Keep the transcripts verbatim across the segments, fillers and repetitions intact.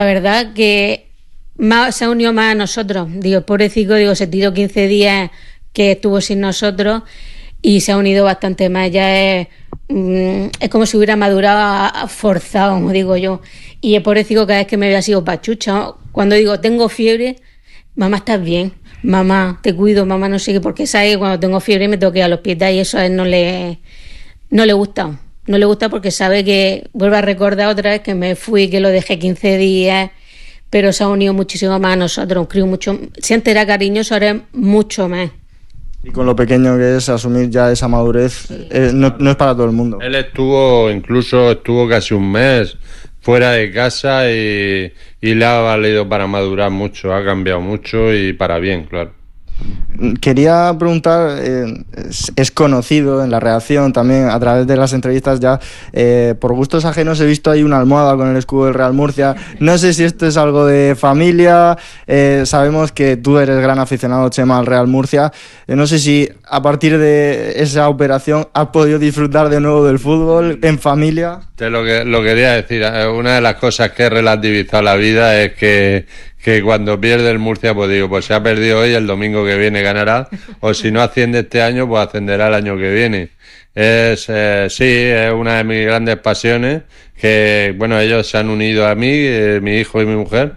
La verdad que más, se ha unido más a nosotros. Digo, pobrecito, digo, se tiró quince días que estuvo sin nosotros y se ha unido bastante más. Ya es, mm, es como si hubiera madurado forzado, como digo yo. Y el pobrecito cada vez que me había sido pachucha. Cuando digo, tengo fiebre, mamá, ¿estás bien? Mamá, te cuido, mamá, no sé qué, porque sabe que cuando tengo fiebre me tengo que ir al hospital y eso a él no le, no le gusta. No le gusta porque sabe que, vuelvo a recordar otra vez que me fui, que lo dejé quince días, pero se ha unido muchísimo más a nosotros, creo mucho. Si antes era cariñoso, ahora es mucho más. Y con lo pequeño que es, asumir ya esa madurez, sí. eh, no, no es para todo el mundo. Él estuvo, incluso estuvo casi un mes fuera de casa y, y le ha valido para madurar mucho, ha cambiado mucho y para bien, claro. Quería preguntar, eh, es, es conocido en la redacción también a través de las entrevistas ya, eh, por gustos ajenos he visto ahí una almohada con el escudo del Real Murcia. No sé si esto es algo de familia, eh, sabemos que tú eres gran aficionado, Chema, al Real Murcia. Eh, no sé si a partir de esa operación has podido disfrutar de nuevo del fútbol en familia. Te lo que lo quería decir, una de las cosas que he relativizado la vida es que que cuando pierde el Murcia, pues digo, pues se ha perdido hoy, el domingo que viene ganará, o si no asciende este año, pues ascenderá el año que viene. Es eh, sí, es una de mis grandes pasiones, que bueno, ellos se han unido a mí, eh, mi hijo y mi mujer,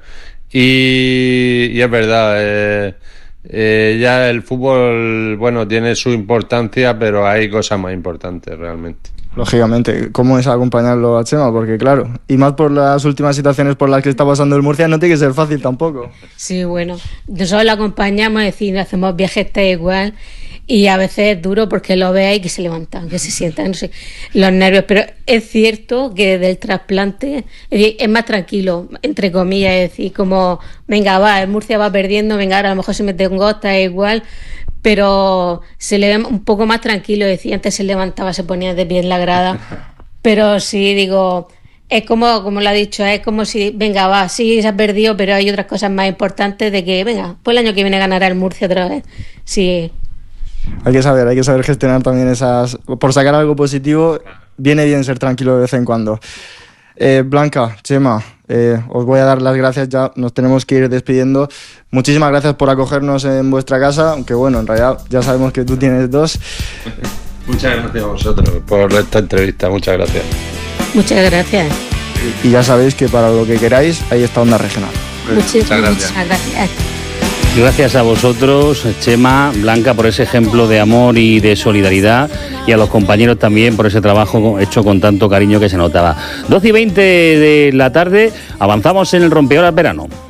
y, y es verdad, eh, eh, ya el fútbol, bueno, tiene su importancia, pero hay cosas más importantes realmente. Lógicamente, ¿cómo es acompañarlo a Chema? Porque claro, y más por las últimas situaciones por las que está pasando el Murcia, no tiene que ser fácil tampoco. Sí, bueno, nosotros lo acompañamos, es decir, hacemos viajes está igual, y a veces es duro porque lo veis que se levantan, que se sientan, no sé, los nervios, pero es cierto que desde el trasplante es, decir, es más tranquilo, entre comillas, es decir, como, venga, va, el Murcia va perdiendo, venga, ahora a lo mejor se mete en está igual, pero se le ve un poco más tranquilo, decía, antes se levantaba, se ponía de pie en la grada, pero sí, digo, es como, como lo ha dicho, es como si, venga, va, sí, se ha perdido, pero hay otras cosas más importantes de que, venga, pues el año que viene ganará el Murcia otra vez, sí. Hay que saber, hay que saber gestionar también esas, por sacar algo positivo, viene bien ser tranquilo de vez en cuando. Eh, Blanca, Chema, eh, os voy a dar las gracias, ya nos tenemos que ir despidiendo. Muchísimas gracias por acogernos en vuestra casa, aunque bueno, en realidad ya sabemos que tú tienes dos. Muchas gracias a vosotros por esta entrevista, muchas gracias. Muchas gracias. Y ya sabéis que para lo que queráis, ahí está Onda Regional. Muchísimas gracias. Muchas gracias. Gracias a vosotros, Chema, Blanca, por ese ejemplo de amor y de solidaridad, y a los compañeros también por ese trabajo hecho con tanto cariño que se notaba. doce y veinte de la tarde, avanzamos en el Rompeolas Verano.